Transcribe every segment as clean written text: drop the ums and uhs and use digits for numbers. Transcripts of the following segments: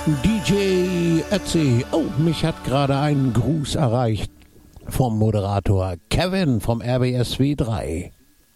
DJ Ötzi. Oh, mich hat gerade ein Gruß erreicht vom Moderator Kevin vom RBSW 3.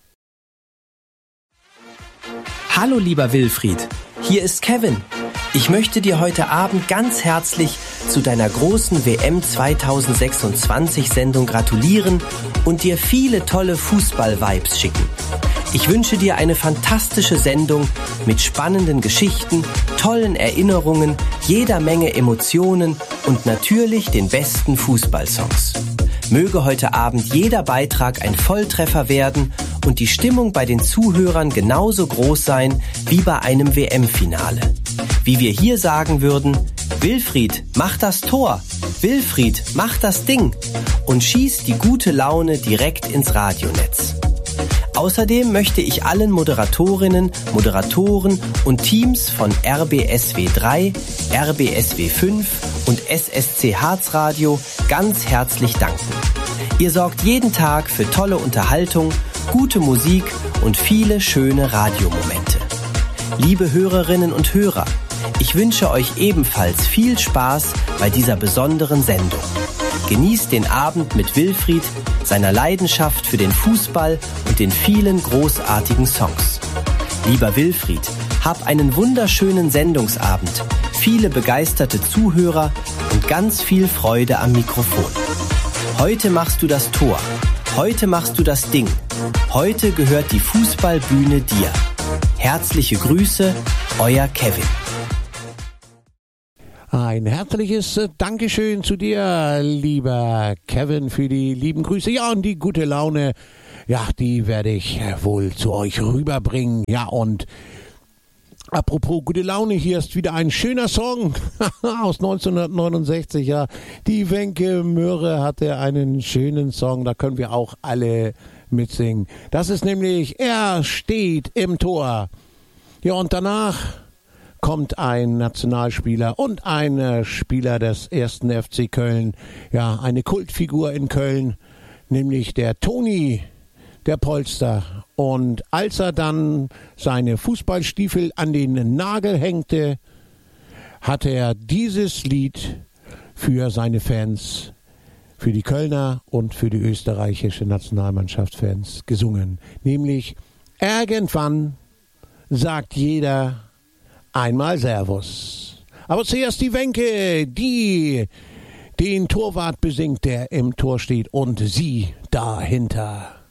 Hallo lieber Wilfried, hier ist Kevin. Ich möchte dir heute Abend ganz herzlich zu deiner großen WM 2026 Sendung gratulieren und dir viele tolle Fußball-Vibes schicken. Ich wünsche dir eine fantastische Sendung mit spannenden Geschichten, tollen Erinnerungen, jeder Menge Emotionen und natürlich den besten Fußballsongs. Möge heute Abend jeder Beitrag ein Volltreffer werden und die Stimmung bei den Zuhörern genauso groß sein wie bei einem WM-Finale. Wie wir hier sagen würden, Wilfried, mach das Tor, Wilfried, mach das Ding und schieß die gute Laune direkt ins Radionetz. Außerdem möchte ich allen Moderatorinnen, Moderatoren und Teams von RBSW 3, RBSW 5 und SSC Harzradio ganz herzlich danken. Ihr sorgt jeden Tag für tolle Unterhaltung, gute Musik und viele schöne Radiomomente. Liebe Hörerinnen und Hörer, ich wünsche euch ebenfalls viel Spaß bei dieser besonderen Sendung. Genießt den Abend mit Wilfried, seiner Leidenschaft für den Fußball und den vielen großartigen Songs. Lieber Wilfried, hab einen wunderschönen Sendungsabend, viele begeisterte Zuhörer und ganz viel Freude am Mikrofon. Heute machst du das Tor, heute machst du das Ding, heute gehört die Fußballbühne dir. Herzliche Grüße, euer Kevin. Ein herzliches Dankeschön zu dir, lieber Kevin, für die lieben Grüße. Ja, und die gute Laune, ja, die werde ich wohl zu euch rüberbringen. Ja, und apropos gute Laune, hier ist wieder ein schöner Song aus 1969. Ja, die Wenke Möhre hatte einen schönen Song, da können wir auch alle mitsingen. Das ist nämlich Er steht im Tor. Ja, und danach kommt ein Nationalspieler und ein Spieler des 1. FC Köln, ja, eine Kultfigur in Köln, nämlich der Toni, der Polster. Und als er dann seine Fußballstiefel an den Nagel hängte, hat er dieses Lied für seine Fans, für die Kölner und für die österreichische Nationalmannschaftsfans gesungen. Nämlich: Irgendwann sagt jeder einmal Servus. Aber zuerst die Wenke, die den Torwart besingt, der im Tor steht, und sie dahinter.